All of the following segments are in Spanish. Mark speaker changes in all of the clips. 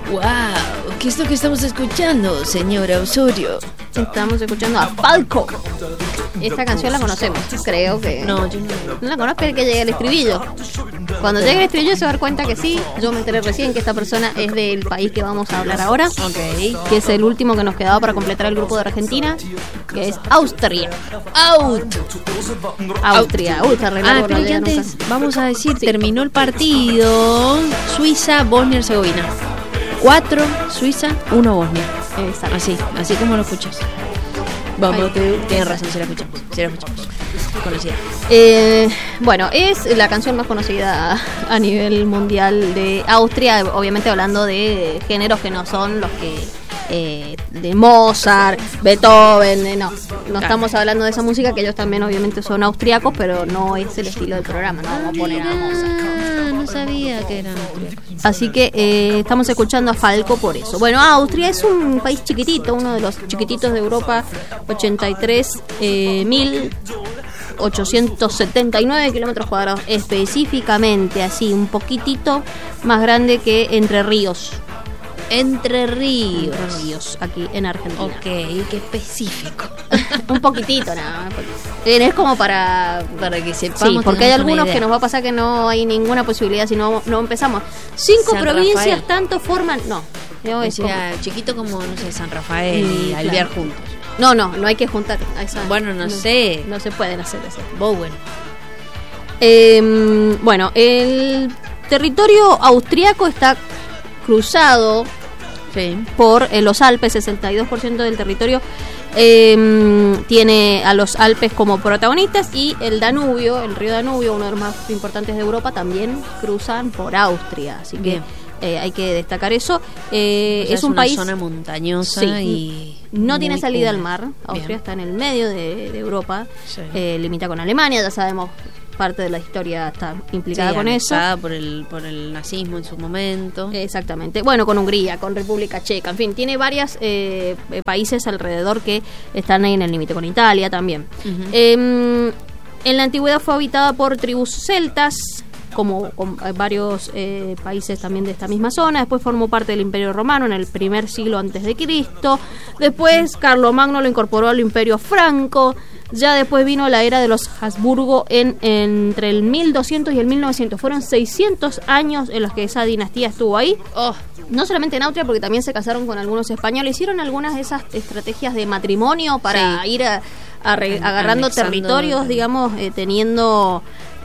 Speaker 1: ¡Wow! ¿Qué es lo que estamos escuchando, señora Osorio?
Speaker 2: Estamos escuchando a Falco. Esta canción la conocemos, creo que...
Speaker 1: No, yo
Speaker 2: no la conozco, pero que llegue el estribillo. Cuando llegue el estribillo se va a dar cuenta que sí. Yo me enteré recién que esta persona es del país que vamos a hablar ahora.
Speaker 1: Ok.
Speaker 2: Que es el último que nos quedaba para completar el grupo de Argentina, que es Austria. Austria.
Speaker 1: Pero que antes, vamos a decir, terminó el partido. Suiza, Bosnia y Herzegovina. 4 Suiza, 1 Bosnia.
Speaker 2: Exacto.
Speaker 1: Así como lo escuchas. Vamos, tienes razón, si la escuchamos. Conocida.
Speaker 2: Bueno, es la canción más conocida a nivel mundial de Austria, obviamente hablando de géneros que no son los que de Mozart, Beethoven, no estamos hablando de esa música, que ellos también obviamente son austriacos, pero no es el estilo del programa, no vamos a poner a Mozart.
Speaker 1: No sabía que eran austriacos.
Speaker 2: Así que estamos escuchando a Falco por eso. Bueno, Austria es un país chiquitito, uno de los chiquititos de Europa, 83.879 kilómetros cuadrados, específicamente, así, un poquitito más grande que Entre Ríos.
Speaker 1: Entre Ríos,
Speaker 2: aquí en Argentina.
Speaker 1: Ok, qué específico.
Speaker 2: Un poquitito, nada. Es como para
Speaker 1: que sepamos.
Speaker 2: Sí, porque hay algunos que nos va a pasar que no hay ninguna posibilidad si no empezamos. 5 provincias,
Speaker 1: Rafael.
Speaker 2: Tanto forman. No es como,
Speaker 1: chiquito como, no sé, San Rafael y Alvear juntos.
Speaker 2: No hay que juntar.
Speaker 1: Bueno, no sé.
Speaker 2: No se pueden hacer eso.
Speaker 1: Bowen.
Speaker 2: Bueno, el territorio austriaco está cruzado por los Alpes. 62% del territorio tiene a los Alpes como protagonistas, y el Danubio, el río Danubio, uno de los más importantes de Europa, también cruzan por Austria, así que hay que destacar eso. Es un país,
Speaker 1: zona montañosa, y
Speaker 2: no tiene salida al mar. Austria está en el medio de Europa, limita con Alemania, ya sabemos. Parte de la historia está implicada con eso.
Speaker 1: Por el nazismo en su momento.
Speaker 2: Exactamente. Bueno, con Hungría, con República Checa, en fin, tiene varios países alrededor que están ahí en el límite, con Italia también.
Speaker 1: Uh-huh.
Speaker 2: En la antigüedad fue habitada por tribus celtas, como con varios países también de esta misma zona. Después formó parte del Imperio Romano en el primer siglo antes de Cristo. Después Carlomagno lo incorporó al Imperio Franco. Ya después vino la era de los Habsburgo entre el 1200 y el 1900. Fueron 600 años en los que esa dinastía estuvo ahí. No solamente en Austria, porque también se casaron con algunos españoles. Hicieron algunas de esas estrategias de matrimonio para ir agarrando territorios, digamos, teniendo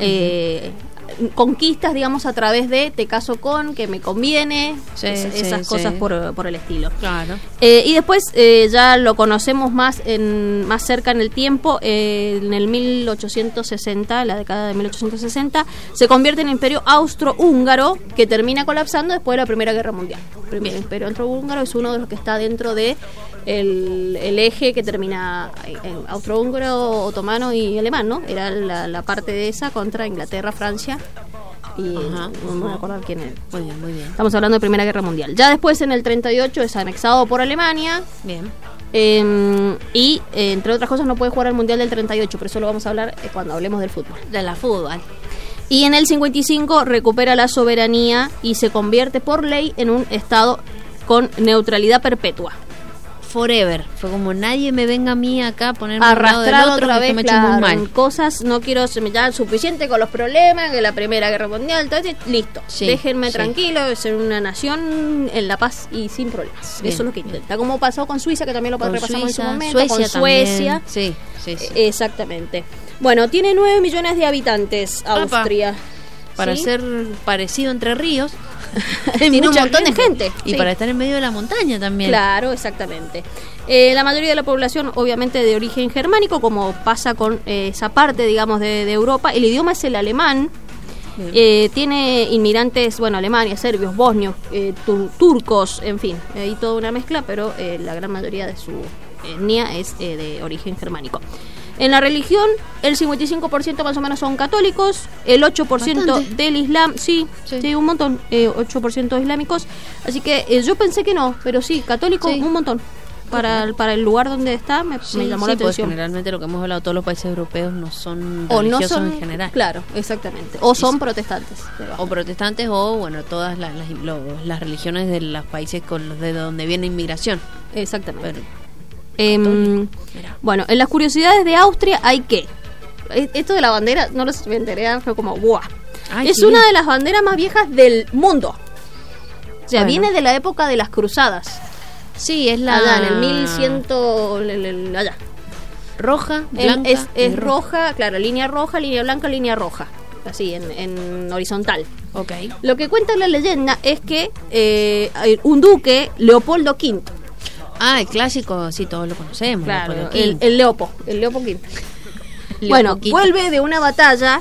Speaker 2: conquistas, digamos, a través de te caso con, que me conviene, esas cosas por el estilo.
Speaker 1: Claro.
Speaker 2: Y después ya lo conocemos más cerca en el tiempo. En el 1860, la década de 1860, se convierte en Imperio Austrohúngaro, que termina colapsando después de la Primera Guerra Mundial. El Imperio Austrohúngaro es uno de los que está dentro de el eje que termina en austrohúngaro, otomano y alemán, ¿no? Era la parte de esa contra Inglaterra, Francia y no me voy a acordar quién era.
Speaker 1: Muy bien.
Speaker 2: Estamos hablando de Primera Guerra Mundial. Ya después, en el 38, es anexado por Alemania.
Speaker 1: Bien.
Speaker 2: Y entre otras cosas no puede jugar al Mundial del 38, pero eso lo vamos a hablar cuando hablemos del fútbol.
Speaker 1: De la fútbol.
Speaker 2: Y en el 55 recupera la soberanía y se convierte por ley en un estado con neutralidad perpetua.
Speaker 1: Forever. Fue como nadie me venga a mí acá a ponerme
Speaker 2: arrastrado otra vez,
Speaker 1: muy
Speaker 2: claro,
Speaker 1: mal.
Speaker 2: Cosas, no quiero ya suficiente con los problemas de la Primera Guerra Mundial, todo esto, listo. Déjenme tranquilo, ser una nación en la paz y sin problemas. Bien, eso es lo que intenta. Como pasó con Suiza, que también lo repasamos en su momento, con Suecia.
Speaker 1: Sí.
Speaker 2: Exactamente. Bueno, tiene 9 millones de habitantes, Austria.
Speaker 1: Para ser parecido a Entre Ríos.
Speaker 2: Tiene un montón de gente.
Speaker 1: Y para estar en medio de la montaña también.
Speaker 2: Claro, exactamente. La mayoría de la población, obviamente, de origen germánico, como pasa con esa parte, digamos, de Europa. El idioma es el alemán. Tiene inmigrantes, Alemania, serbios, bosnios, turcos, en fin, hay toda una mezcla, pero la gran mayoría de su etnia es de origen germánico. En la religión, el 55% más o menos son católicos, el 8% del Islam, sí, un montón, 8% islámicos, así que yo pensé que no, pero sí, católicos, un montón. para el lugar donde está, me llamó la atención.
Speaker 1: Generalmente lo que hemos hablado, todos los países europeos no son
Speaker 2: o
Speaker 1: religiosos
Speaker 2: no son,
Speaker 1: en general.
Speaker 2: Claro, exactamente. O son protestantes.
Speaker 1: O protestantes o, bueno, todas las religiones de los países de donde viene inmigración.
Speaker 2: Exactamente. Bueno, en las curiosidades de Austria hay que... Esto de la bandera, no lo me enteré, fue como ¡buah! Es una de las banderas más viejas del mundo. O sea, viene de la época de las cruzadas.
Speaker 1: Sí, es la...
Speaker 2: Allá, en el 1100... allá.
Speaker 1: Roja, blanca.
Speaker 2: Es roja, claro, línea roja, línea blanca, línea roja. Así, en horizontal.
Speaker 1: Ok.
Speaker 2: Lo que cuenta la leyenda es que un duque, Leopoldo V...
Speaker 1: el clásico, sí, todos lo conocemos.
Speaker 2: Claro, el Leopo V. Bueno, vuelve de una batalla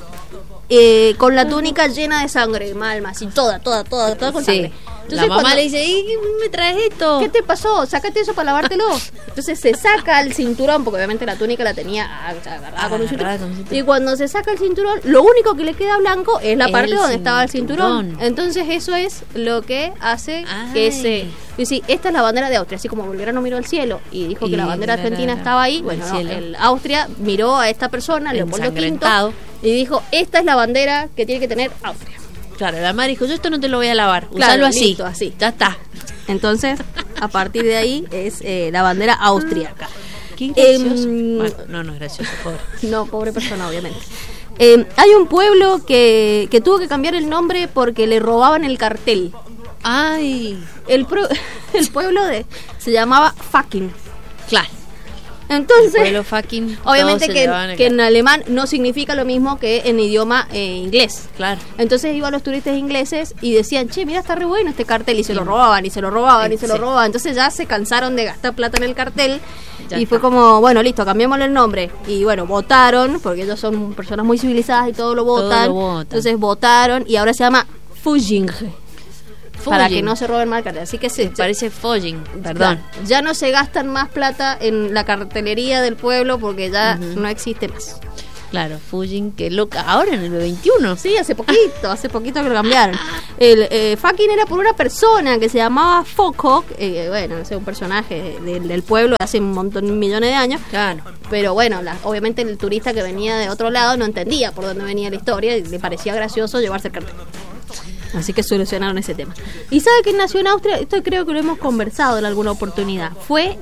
Speaker 2: con la túnica llena de sangre, Malma, así toda con sangre. Entonces,
Speaker 1: la mamá le dice, ¿qué me traes esto?
Speaker 2: ¿Qué te pasó? Sácate eso para lavártelo. Entonces se saca el cinturón, porque obviamente la túnica la tenía agarrada con un cinturón. Y cuando se saca el cinturón, lo único que le queda blanco es la parte donde estaba el cinturón. Entonces eso es lo que hace que se... Y sí, esta es la bandera de Austria, así como Belgrano miró al cielo y dijo que la bandera argentina estaba ahí. Bueno, el Austria miró a esta persona, Leopoldo V, y dijo, esta es la bandera que tiene que tener Austria.
Speaker 1: Claro, la madre dijo, yo esto no te lo voy a lavar,
Speaker 2: claro,
Speaker 1: usalo así.
Speaker 2: Listo, así.
Speaker 1: Ya está.
Speaker 2: Entonces, a partir de ahí es la bandera austríaca.
Speaker 1: Qué gracioso. No es gracioso, pobre.
Speaker 2: No, pobre persona, obviamente. Hay un pueblo que tuvo que cambiar el nombre porque le robaban el cartel.
Speaker 1: Ay.
Speaker 2: El pueblo se llamaba Fucking.
Speaker 1: Claro.
Speaker 2: Entonces,
Speaker 1: fucking,
Speaker 2: obviamente que en alemán no significa lo mismo que en idioma inglés.
Speaker 1: Claro.
Speaker 2: Entonces iban los turistas ingleses y decían, che, mira, está re bueno este cartel. Y se lo robaban, y se lo robaban, y se lo robaban. Entonces ya se cansaron de gastar plata en el cartel. Fue como, bueno, listo, cambiémosle el nombre. Y bueno, votaron, porque ellos son personas muy civilizadas y todo lo votan. Entonces votaron y ahora se llama Fugging. Para que no se roben más el cartel. Así que
Speaker 1: parece Fogging, perdón.
Speaker 2: Ya no se gastan más plata en la cartelería del pueblo porque ya no existe más.
Speaker 1: Claro, Fugging, que loca. Ahora en el 21.
Speaker 2: Sí, hace poquito que lo cambiaron. El fucking era por una persona que se llamaba Foco, bueno, es un personaje del pueblo de hace millones de años.
Speaker 1: Claro.
Speaker 2: Pero bueno, obviamente el turista que venía de otro lado no entendía por dónde venía la historia y le parecía gracioso llevarse el cartel. Así que solucionaron ese tema. ¿Y sabe quién nació en Austria? Esto creo que lo hemos conversado en alguna oportunidad. Fue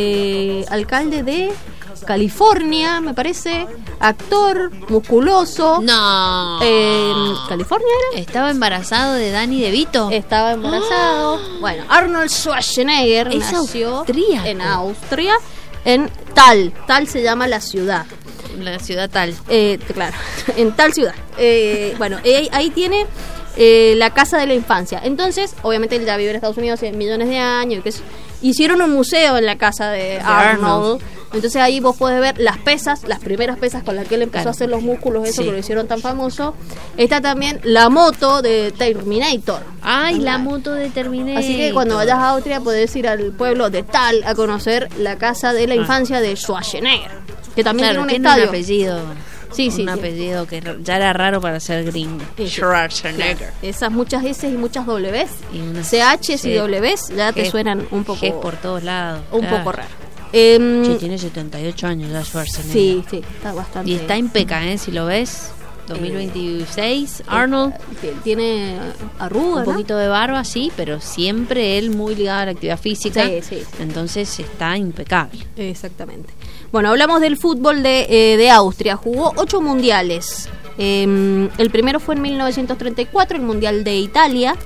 Speaker 2: alcalde de California, me parece. Actor, musculoso.
Speaker 1: No.
Speaker 2: ¿California era?
Speaker 1: ¿Estaba embarazado de Danny DeVito?
Speaker 2: Estaba embarazado. Bueno, Arnold Schwarzenegger nació en Austria. En Tal se llama la ciudad.
Speaker 1: La ciudad Tal.
Speaker 2: Claro, en tal ciudad. Bueno, ahí tiene... la casa de la infancia. Entonces, obviamente él ya vive en Estados Unidos hace millones de años. Hicieron un museo en la casa de Arnold. Entonces ahí vos podés ver las primeras pesas con las que él empezó a hacer los músculos, eso que lo hicieron tan famoso. Está también la moto de Terminator.
Speaker 1: Ay, la moto de Terminator.
Speaker 2: Así que cuando vayas a Austria podés ir al pueblo de Tal a conocer la casa de la infancia de Schwarzenegger, que también tiene un estadio.
Speaker 1: Un apellido.
Speaker 2: Sí,
Speaker 1: un apellido que ya era raro para ser gringo. Schwarzenegger.
Speaker 2: Claro. Esas muchas S y muchas Ws. CHs y Ws ya te suenan un poco...
Speaker 1: G por todos lados.
Speaker 2: Un poco raro.
Speaker 1: Tiene 78 años ya Schwarzenegger.
Speaker 2: Sí, está bastante...
Speaker 1: Y está impecable, si lo ves. 2026, Arnold.
Speaker 2: Tiene arrugas,
Speaker 1: un poquito de barba, sí, pero siempre él muy ligado a la actividad física.
Speaker 2: Sí.
Speaker 1: Entonces está impecable.
Speaker 2: Exactamente. Bueno, hablamos del fútbol de Austria. Jugó 8 mundiales. El primero fue en 1934, el Mundial de Italia.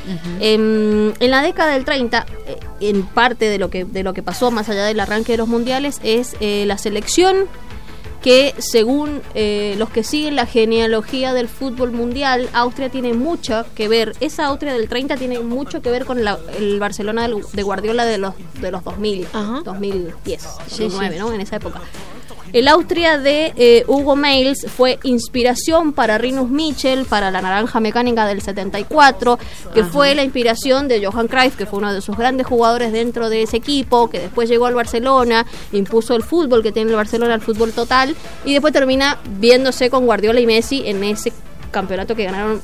Speaker 2: En la década del 30, en parte de lo que pasó más allá del arranque de los mundiales, es la selección que, según los que siguen la genealogía del fútbol mundial, Austria tiene mucho que ver. Esa Austria del 30 tiene mucho que ver con el Barcelona de Guardiola de los 2000, 2010, 2009, ¿no? En esa época. El Austria de Hugo Meils fue inspiración para Rinus Michel, para la Naranja Mecánica del 74, que fue la inspiración de Johan Cruyff, que fue uno de sus grandes jugadores dentro de ese equipo, que después llegó al Barcelona, impuso el fútbol que tiene el Barcelona, el fútbol total, y después termina viéndose con Guardiola y Messi en ese campeonato que ganaron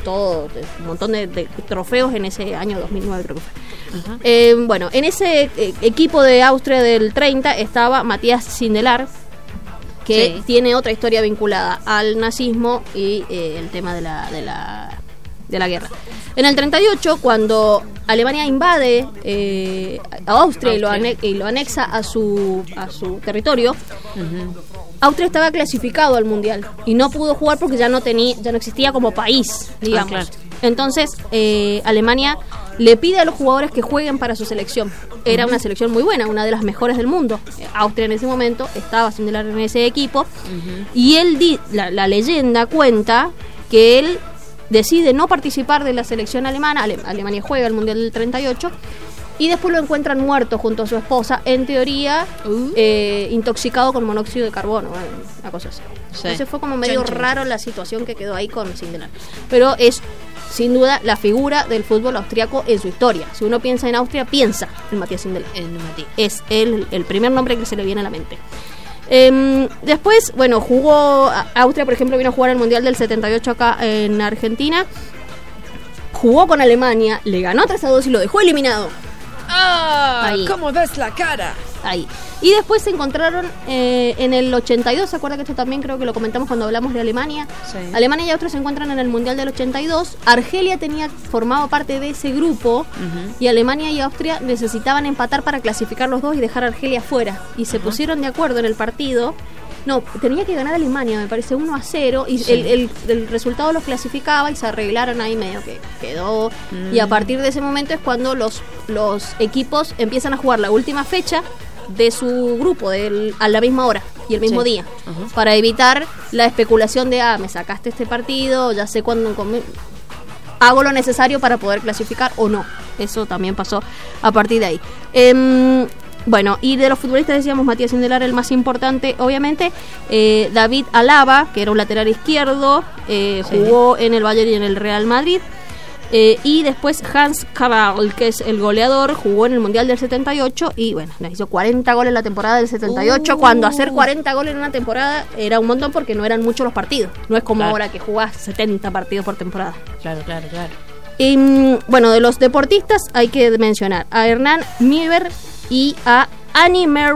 Speaker 2: todo, un montón de trofeos en ese año 2009 creo que fue. Bueno, en ese equipo de Austria del 30 estaba Matías Sindelar, que tiene otra historia vinculada al nazismo y el tema de la guerra. En el 38, cuando Alemania invade a Austria y lo anexa a su territorio, Austria estaba clasificado al Mundial y no pudo jugar porque ya no existía como país, digamos. Claro. Entonces, Alemania le pide a los jugadores que jueguen para su selección. Era una selección muy buena, una de las mejores del mundo. Austria en ese momento estaba similar en ese equipo. Y él la leyenda cuenta que él decide no participar de la selección alemana. Alemania juega el Mundial del 38 y después lo encuentran muerto junto a su esposa, en teoría intoxicado con monóxido de carbono, una cosa así. Entonces fue como medio raro la situación que quedó ahí con Sindelar, pero es sin duda la figura del fútbol austriaco en su historia. Si uno piensa en Austria, piensa en Matías Sindelar. Es el primer nombre que se le viene a la mente. Después, bueno, jugó Austria, por ejemplo, vino a jugar el Mundial del 78 acá en Argentina. Jugó con Alemania, le ganó 3-2 y lo dejó eliminado.
Speaker 3: ¿Cómo ves la cara?
Speaker 2: Ahí. Y después se encontraron en el 82, ¿se acuerda que esto también creo que lo comentamos cuando hablamos de Alemania? Sí. Alemania y Austria se encuentran en el Mundial del 82. Argelia formaba parte de ese grupo y Alemania y Austria necesitaban empatar para clasificar los dos y dejar a Argelia fuera. Y se pusieron de acuerdo en el partido. No, tenía que ganar Alemania, me parece, 1-0 y el resultado los clasificaba y se arreglaron ahí medio que quedó. Y a partir de ese momento es cuando los equipos empiezan a jugar la última fecha de su grupo a la misma hora y el mismo día, para evitar la especulación de me sacaste este partido, ya sé cuándo hago lo necesario para poder clasificar o no. Eso también pasó a partir de ahí. Bueno, y de los futbolistas decíamos Matías Sindelar, el más importante, obviamente. David Alaba, que era un lateral izquierdo, jugó en el Bayern y en el Real Madrid. Y después Hans Karl, que es el goleador, jugó en el Mundial del 78 y bueno, le hizo 40 goles en la temporada del 78, cuando hacer 40 goles en una temporada era un montón porque no eran muchos los partidos. No es como ahora que jugás 70 partidos por temporada.
Speaker 1: Claro.
Speaker 2: Y bueno, de los deportistas hay que mencionar a Hernán Mieber y a Annie Mary